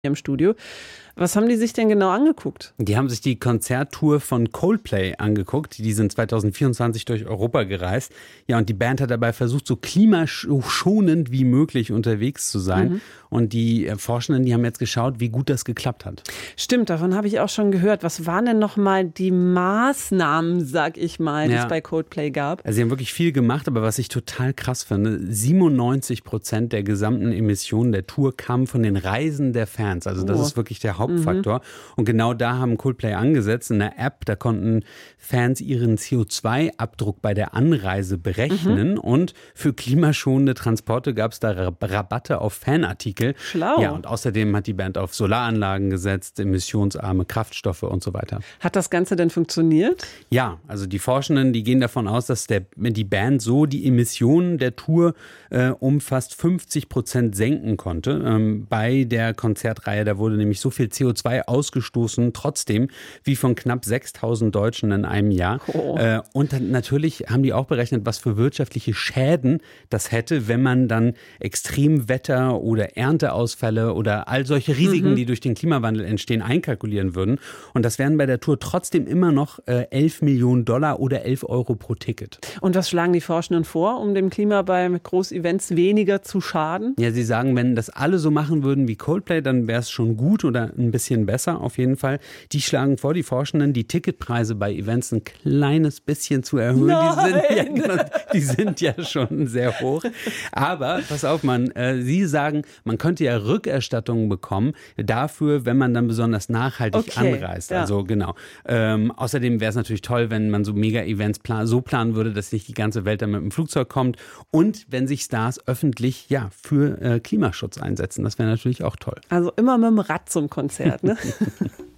im Studio. Was haben die sich denn genau angeguckt? Die haben sich die Konzerttour von Coldplay angeguckt. Die sind 2024 durch Europa gereist. Ja, und die Band hat dabei versucht, so klimaschonend wie möglich unterwegs zu sein. Und die Forschenden, die haben jetzt geschaut, wie gut das geklappt hat. Stimmt, davon habe ich auch schon gehört. Was waren denn nochmal die Maßnahmen, sag ich mal, die es bei Coldplay gab? Also sie haben wirklich viel gemacht, aber was ich total krass finde, 97% der gesamten Emissionen der Tour kamen von den Reisen der Fans. Also das ist wirklich der Hauptfaktor. Und genau da haben Coldplay angesetzt. In einer App, da konnten Fans ihren CO2-Abdruck bei der Anreise berechnen. Und für klimaschonende Transporte gab es da Rabatte auf Fanartikel. Schlau. Ja, und außerdem hat die Band auf Solaranlagen gesetzt, emissionsarme Kraftstoffe und so weiter. Hat das Ganze denn funktioniert? Ja, also die Forschenden, die gehen davon aus, dass die Band so die Emissionen der Tour um fast 50% senken konnte. Bei der Konzertreihe, da wurde nämlich so viel CO2 ausgestoßen, trotzdem, wie von knapp 6.000 Deutschen in einem Jahr. Und dann natürlich haben die auch berechnet, was für wirtschaftliche Schäden das hätte, wenn man dann Extremwetter oder Ernteausfälle oder all solche Risiken, die durch den Klimawandel entstehen, einkalkulieren würden. Und das wären bei der Tour trotzdem immer noch 11 Millionen Dollar oder 11 Euro pro Ticket. Und was schlagen die Forschenden vor, um dem Klima bei Großevents weniger zu schaden? Ja, sie sagen, wenn das alle so machen würden wie Coldplay, dann wäre es schon gut oder ein bisschen besser auf jeden Fall. Die schlagen vor, die Forschenden, die Ticketpreise bei Events ein kleines bisschen zu erhöhen. Die sind ja schon sehr hoch. Aber pass auf, sie sagen, man könnte ja Rückerstattungen bekommen dafür, wenn man dann besonders nachhaltig anreist. Ja. Also genau. Außerdem wäre es natürlich toll, wenn man so Mega-Events so planen würde, dass nicht die ganze Welt dann mit dem Flugzeug kommt. Und wenn sich Stars öffentlich für Klimaschutz einsetzen. Das wäre natürlich auch toll. Also immer mit dem Rad zum Konzert, ne?